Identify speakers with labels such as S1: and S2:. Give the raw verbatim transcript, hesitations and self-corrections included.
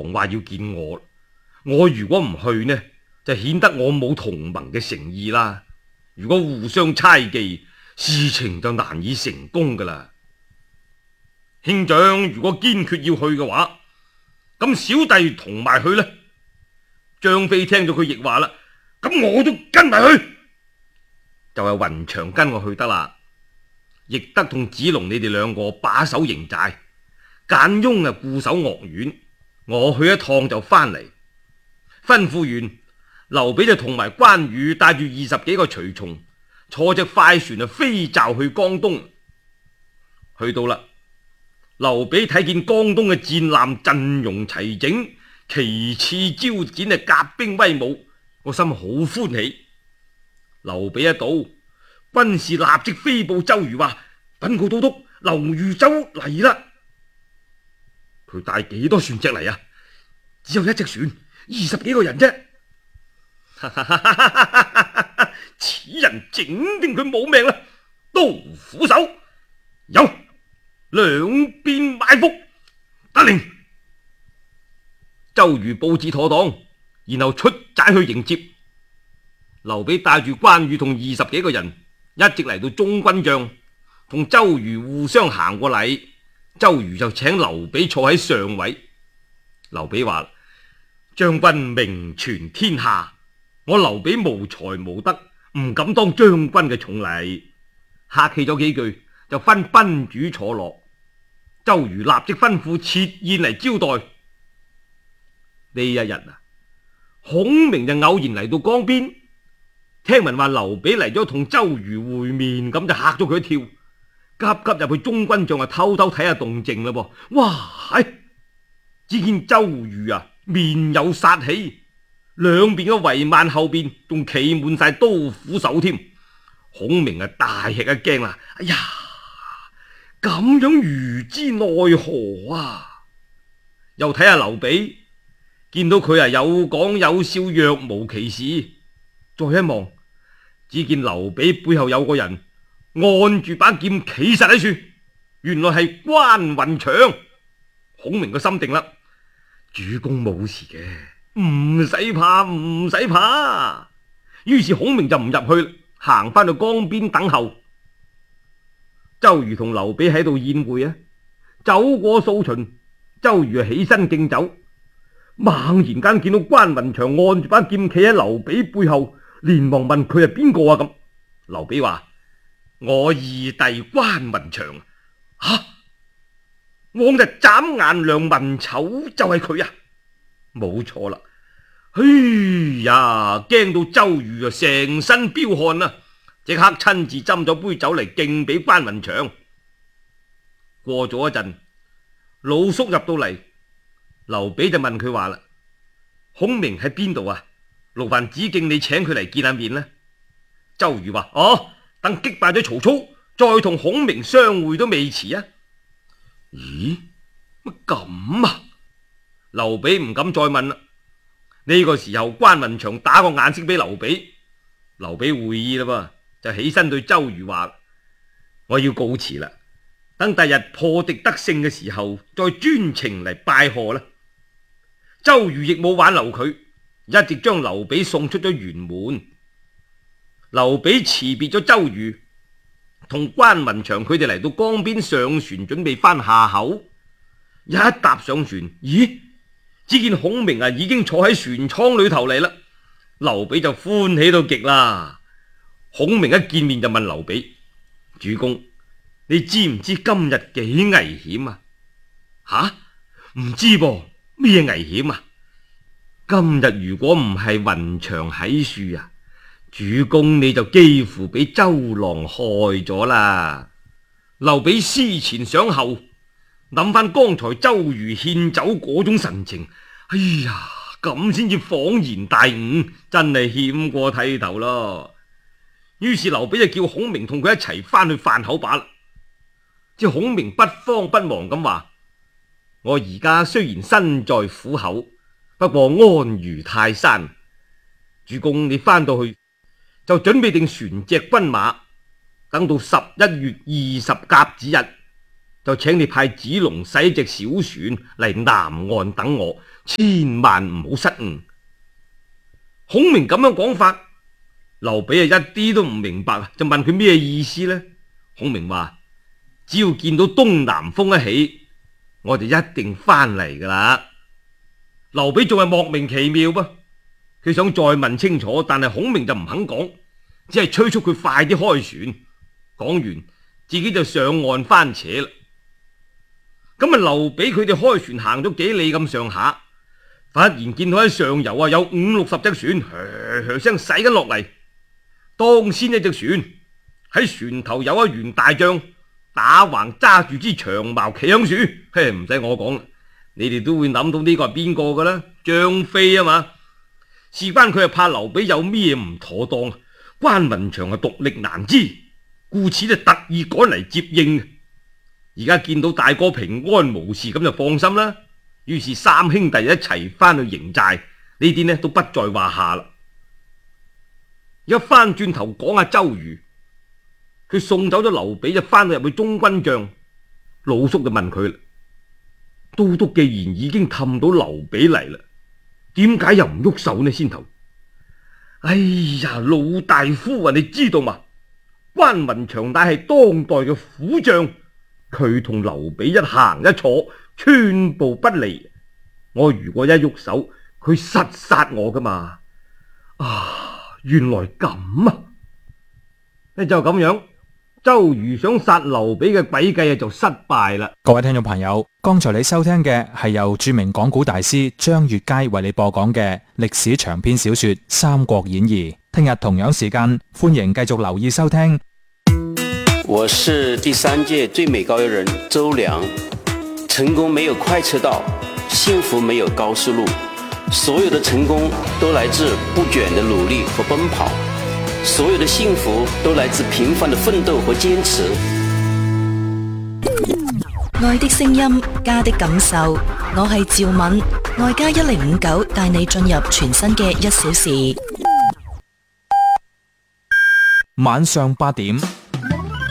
S1: 王話要見我，我如果唔去呢，就顯得我冇同盟嘅誠意啦。如果互相猜忌，事情就難以成功噶啦。兄長如果堅決要去嘅話，咁小弟同埋去啦。張飛聽咗佢亦話啦，咁我都跟埋去，就係雲長跟我去得啦。翼德同子龍你哋兩個把守營寨，簡雍啊固守岳縣，我去一趟就翻嚟。吩咐完，劉備就同埋關羽帶住二十幾個隨從，坐隻快船啊飛驟去江東。去到啦，劉備睇見江東嘅戰艦陣容齊整，旗幟招展啊，甲兵威武，個心好歡喜。劉備一到，軍士立即飛報周瑜話：稟告都督，劉豫州嚟啦！佢帶幾多船隻嚟啊？只有一隻船，二十幾個人啫。此人整定佢冇命啦！刀斧手有，兩邊埋伏，得令。周瑜布置妥當，然後出寨去迎接。劉備帶住關羽同二十幾個人，一直嚟到中軍帳，同周瑜互相行過禮。周瑜就請劉備坐喺上位。劉備話：將軍名傳天下，我劉備無才無德，唔敢當將軍嘅重禮。客氣咗幾句，就分賓主坐落。周瑜立即吩咐設宴嚟招待。呢一日啊，孔明就偶然嚟到江邊，聽聞話劉備嚟咗同周瑜會面，咁就嚇咗佢一跳，急急入去中軍帳啊，偷偷睇下動靜啦噃。哇！只見周瑜啊面有殺氣，兩邊嘅帷幔後邊仲企滿晒刀斧手添。孔明啊大吃一驚啦！哎呀，咁樣如之奈何啊！又睇下劉備，見到佢啊有講有笑，若無其事。再一望，只見劉備背後有個人按住把劍企實喺處，原來係關雲長。孔明個心定啦，主公冇事嘅，唔使怕，唔使怕。於是孔明就唔入去，行翻到江邊等候。周瑜同劉備喺度宴會啊，走過數巡，周瑜起身敬酒，猛然間見到關雲長按住把劍企喺劉備背後，連忙問佢係邊個啊？咁劉備話：我二弟關雲長。吓！往日斬顏良文醜就係佢啊！冇錯啦！哎呀，驚到周瑜啊成身飆汗啊，即刻親自斟咗杯酒嚟敬俾關雲長。過咗一陣，老叔入到嚟，劉備就問佢話啦：孔明喺邊度啊？勞煩子敬你請佢嚟見下面啦。周瑜話：哦，等擊敗咗曹操，再同孔明相會都未遲啊！咦，乜咁啊？劉備唔敢再問啦。呢個時候，關雲長打個眼色俾劉備，劉備會意啦噃，就起身對周瑜話：我要告辭啦，等第日破敵得勝嘅時候，再專程嚟拜賀啦。周瑜亦冇挽留佢，一直將劉備送出咗轅門。劉備辭別咗周瑜，同關雲長佢哋嚟到江邊上船，準備翻下口。一踏上船，咦？只見孔明啊已經坐喺船艙裏頭嚟啦。劉備就歡喜到極啦。孔明一見面就問劉備：主公，你知唔知今日幾危險啊？吓，唔知噃，咩危險啊？今日如果唔係雲長喺樹啊，主公你就幾乎俾周郎害咗啦。劉備思前想後，諗翻剛才周瑜獻酒嗰種神情，哎呀，咁先至恍然大悟，真係險過剃頭咯。於是劉備就叫孔明同佢一齊翻去飯口把啦。即孔明不慌不忙咁話：我而家雖然身在虎口，不過安如泰山。主公你翻到去就準備定船隻軍馬，等到十一月二十甲子日，就請你派子龍使隻小船嚟南岸等我， 千萬唔好失誤。孔明咁樣講法，劉備啊一啲都唔明白，就問佢咩意思呢？孔明話：只要見到東南風一起，我就一定翻嚟噶啦。劉備仲係莫名其妙噃，佢想再問清楚，但係孔明就唔肯講，只係催促佢快啲開船。講完，自己就上岸翻扯啦。咁啊，劉備佢哋開船行咗幾里咁上下，忽然見到喺上游啊有五六十隻船，噓噓聲駛緊落嚟。當先一隻船喺船頭有一員大將，打橫揸住支長矛企響樹，嘿，唔使我講啦，你哋都會諗到呢個係邊個噶啦？張飛啊嘛。事關佢係怕劉備有咩唔妥當，關雲長啊獨力難支，故此就特意趕嚟接應。而家見到大哥平安無事，咁就放心啦。於是三兄弟一齊翻去營寨，呢啲呢都不在話下啦。一翻轉頭講下周瑜，佢送走咗劉備，就翻到入去中軍帳。老叔就問佢啦：都督既然已經氹到劉備嚟啦，點解又唔喐手呢？先頭，哎呀，老大夫啊，你知道嘛？關雲長乃係當代嘅虎將，佢同劉備一行一坐，寸步不離。我如果一喐手，佢實殺我噶嘛。啊，原來咁啊！就咁樣，周瑜想殺劉備嘅詭計就失敗啦。
S2: 各位聽眾朋友，剛才你收聽嘅係由著名講古大師張悅楷為你播講嘅歷史長篇小說《三國演義》。聽日同樣時間，歡迎繼續留意收聽。
S3: 我是第三屆最美高邮人周良。成功沒有快車道，幸福沒有高速路，所有的成功都來自不倦的努力和奔跑，所有的幸福都來自平凡的奮鬥和堅持。
S4: 愛的聲音，家的感受，我係趙敏，愛家一零五九帶你進入全新嘅一小時。
S2: 晚上八點。